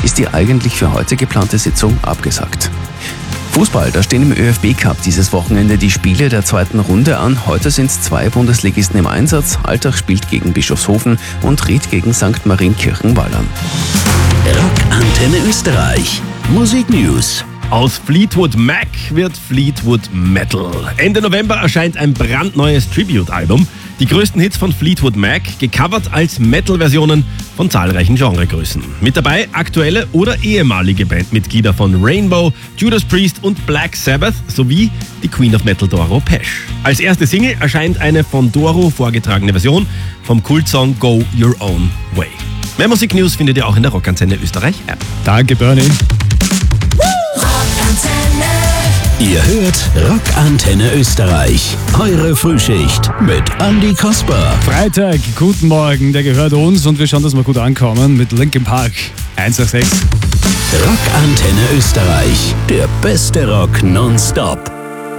ist die eigentlich für heute geplante Sitzung abgesagt. Fußball, da stehen im ÖFB-Cup dieses Wochenende die Spiele der zweiten Runde an. Heute sind 2 Bundesligisten im Einsatz. Altach spielt gegen Bischofshofen und Ried gegen St. Marienkirchen-Wallern. Rockantenne Österreich. Musik News. Aus Fleetwood Mac wird Fleetwood Metal. Ende November erscheint ein brandneues Tribute-Album. Die größten Hits von Fleetwood Mac, gecovert als Metal-Versionen von zahlreichen Genregrößen. Mit dabei aktuelle oder ehemalige Bandmitglieder von Rainbow, Judas Priest und Black Sabbath sowie die Queen of Metal Doro Pesch. Als erste Single erscheint eine von Doro vorgetragene Version vom Kultsong Go Your Own Way. Mehr Musik-News findet ihr auch in der Rockantenne Österreich App. Danke, Bernie. Ihr hört Rockantenne Österreich. Eure Frühschicht mit Andi Kasper. Freitag, guten Morgen, der gehört uns und wir schauen, dass wir gut ankommen mit Linkin Park 186. Rockantenne Österreich. Der beste Rock nonstop.